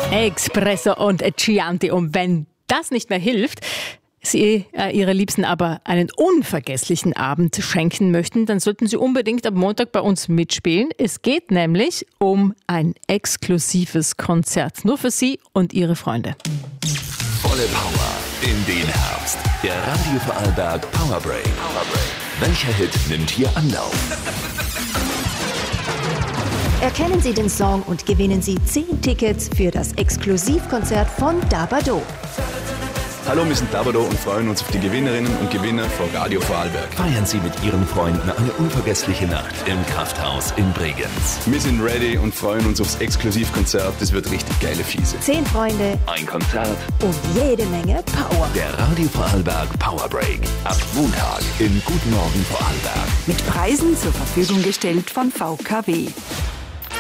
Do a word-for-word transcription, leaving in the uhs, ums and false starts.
Espresso und Chianti. Und wenn das nicht mehr hilft, Sie äh, Ihre Liebsten aber einen unvergesslichen Abend schenken möchten, dann sollten Sie unbedingt am Montag bei uns mitspielen. Es geht nämlich um ein exklusives Konzert, nur für Sie und Ihre Freunde. Volle Power in den Herbst. Der Radio Vorarlberg Power Break. Power Break. Welcher Hit nimmt hier Anlauf? Erkennen Sie den Song und gewinnen Sie zehn Tickets für das Exklusivkonzert von Dabado. Hallo, wir sind Dabado und freuen uns auf die Gewinnerinnen und Gewinner von Radio Vorarlberg. Feiern Sie mit Ihren Freunden eine unvergessliche Nacht im Krafthaus in Bregenz. Wir sind ready und freuen uns aufs Exklusivkonzert. Das wird richtig geile Fiese. Zehn Freunde, Ein Konzert und jede Menge Power. Der Radio Vorarlberg Power Break. Ab Montag im Guten Morgen Vorarlberg. Mit Preisen zur Verfügung gestellt von V K W.